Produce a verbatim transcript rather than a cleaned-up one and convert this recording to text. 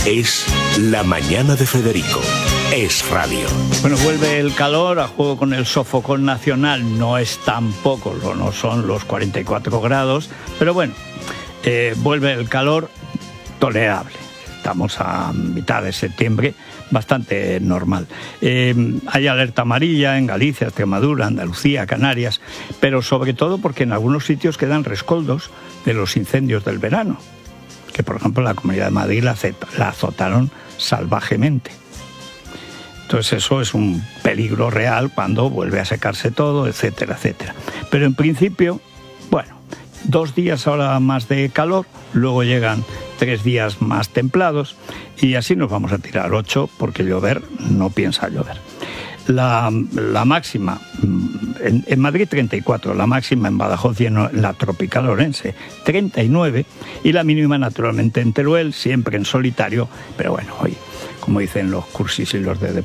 Es La Mañana de Federico. Es radio. Bueno, vuelve el calor a juego con el sofocón nacional. No es tampoco, no son los cuarenta y cuatro grados, pero bueno, eh, vuelve el calor tolerable. Estamos a mitad de septiembre, bastante normal. Eh, hay alerta amarilla en Galicia, Extremadura, Andalucía, Canarias, pero sobre todo porque en algunos sitios quedan rescoldos de los incendios del verano, que por ejemplo en la Comunidad de Madrid la, la azotaron salvajemente. Entonces eso es un peligro real cuando vuelve a secarse todo, etcétera, etcétera. Pero en principio, bueno, dos días ahora más de calor, luego llegan tres días más templados y así nos vamos a tirar ocho porque llover no piensa llover. La, la máxima, en, en Madrid treinta y cuatro, la máxima en Badajoz y en la tropical Orense treinta y nueve y la mínima naturalmente en Teruel, siempre en solitario, pero bueno, hoy, como dicen los cursis y los de